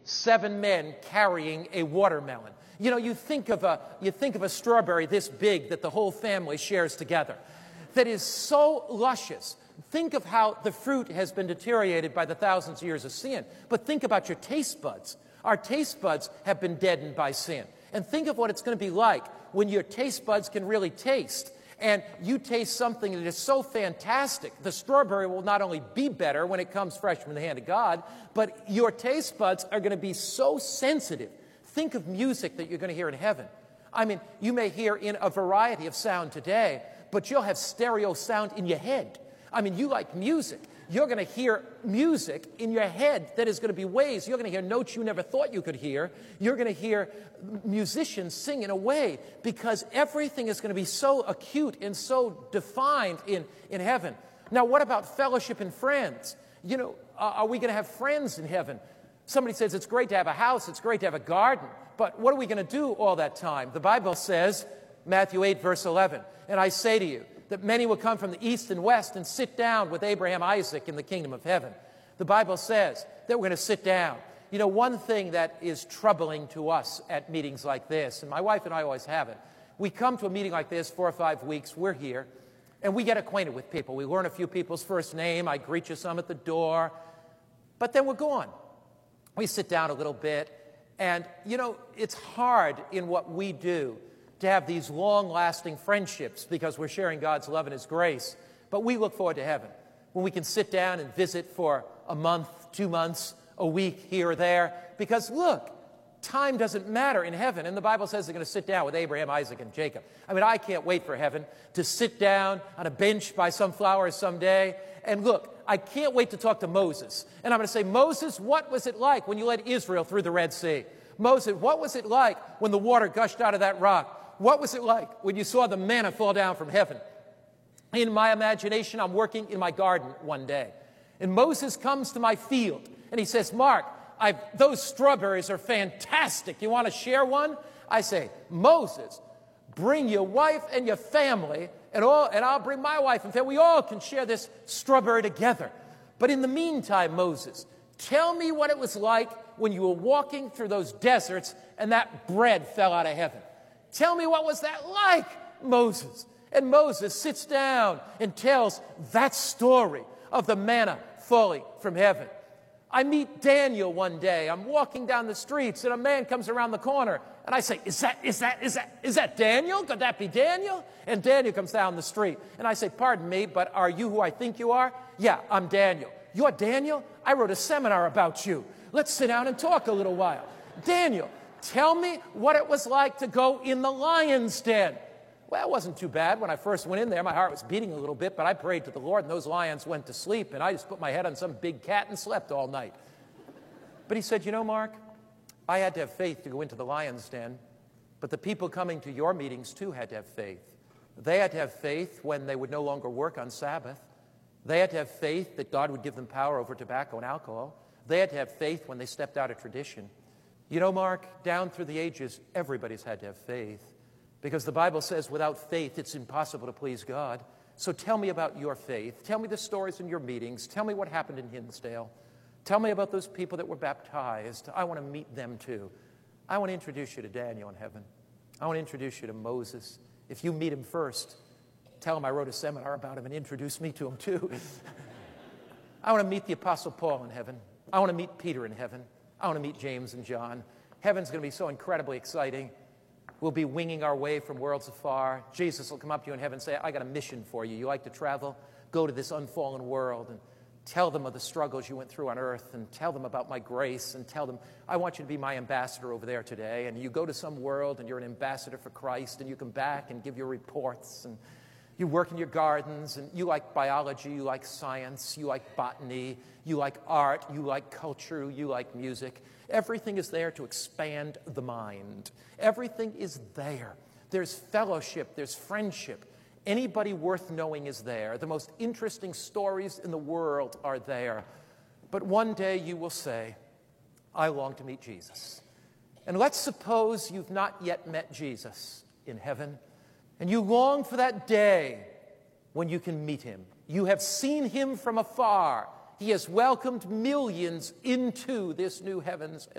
7 men carrying a watermelon. You know, you think of a strawberry this big that the whole family shares together, that is so luscious. Think of how the fruit has been deteriorated by the thousands of years of sin. But think about your taste buds. Our taste buds have been deadened by sin. And think of what it's going to be like when your taste buds can really taste. And you taste something that is so fantastic. The strawberry will not only be better when it comes fresh from the hand of God, but your taste buds are going to be so sensitive. Think of music that you're going to hear in heaven. I mean, you may hear in a variety of sound today, but you'll have stereo sound in your head. I mean, you like music. You're going to hear music in your head that is going to be ways. You're going to hear notes you never thought you could hear. You're going to hear musicians sing in a way because everything is going to be so acute and so defined in heaven. Now, what about fellowship and friends? You know, are we going to have friends in heaven? Somebody says it's great to have a house, it's great to have a garden, but what are we going to do all that time? The Bible says, Matthew 8, verse 11, and I say to you, that many will come from the east and west and sit down with Abraham, Isaac in the kingdom of heaven. The Bible says that we're going to sit down. You know, one thing that is troubling to us at meetings like this, and my wife and I always have it, we come to a meeting like this 4 or 5 weeks, we're here, and we get acquainted with people. We learn a few people's first name, I greet you some at the door, but then we're gone. We sit down a little bit, and, you know, it's hard in what we do to have these long-lasting friendships because we're sharing God's love and His grace. But we look forward to heaven when we can sit down and visit for a month, 2 months, a week here or there. Because look, time doesn't matter in heaven. And the Bible says they're going to sit down with Abraham, Isaac, and Jacob. I mean, I can't wait for heaven to sit down on a bench by some flowers someday. And look, I can't wait to talk to Moses. And I'm going to say, Moses, what was it like when you led Israel through the Red Sea? Moses, what was it like when the water gushed out of that rock? What was it like when you saw the manna fall down from heaven? In my imagination, I'm working in my garden one day, and Moses comes to my field, and he says, Mark, those strawberries are fantastic. You want to share one? I say, Moses, bring your wife and your family, and I'll bring my wife and family. We all can share this strawberry together. But in the meantime, Moses, tell me what it was like when you were walking through those deserts and that bread fell out of heaven. Tell me what was that like, Moses? And Moses sits down and tells that story of the manna falling from heaven. I meet Daniel one day. I'm walking down the streets and a man comes around the corner and I say, is that Daniel? Could that be Daniel? And Daniel comes down the street and I say, pardon me, but are you who I think you are? Yeah, I'm Daniel. You're Daniel? I wrote a seminar about you. Let's sit down and talk a little while. Daniel, tell me what it was like to go in the lion's den. Well, it wasn't too bad. When I first went in there, my heart was beating a little bit, but I prayed to the Lord, and those lions went to sleep, and I just put my head on some big cat and slept all night. But he said, you know, Mark, I had to have faith to go into the lion's den, but the people coming to your meetings, too, had to have faith. They had to have faith when they would no longer work on Sabbath. They had to have faith that God would give them power over tobacco and alcohol. They had to have faith when they stepped out of tradition. You know, Mark, down through the ages, everybody's had to have faith because the Bible says without faith, it's impossible to please God. So tell me about your faith. Tell me the stories in your meetings. Tell me what happened in Hinsdale. Tell me about those people that were baptized. I want to meet them too. I want to introduce you to Daniel in heaven. I want to introduce you to Moses. If you meet him first, tell him I wrote a seminar about him and introduce me to him too. I want to meet the Apostle Paul in heaven. I want to meet Peter in heaven. I want to meet James and John. Heaven's going to be so incredibly exciting. We'll be winging our way from worlds afar. Jesus will come up to you in heaven and say, I got a mission for you. You like to travel? Go to this unfallen world and tell them of the struggles you went through on earth and tell them about my grace and tell them, I want you to be my ambassador over there today. And you go to some world and you're an ambassador for Christ and you come back and give your reports and you work in your gardens and you like biology, you like science, you like botany, you like art, you like culture, you like music. Everything is there to expand the mind. Everything is there. There's fellowship, there's friendship. Anybody worth knowing is there. The most interesting stories in the world are there. But one day you will say, I long to meet Jesus. And let's suppose you've not yet met Jesus in heaven, and you long for that day when you can meet him. You have seen him from afar. He has welcomed millions into this new heavens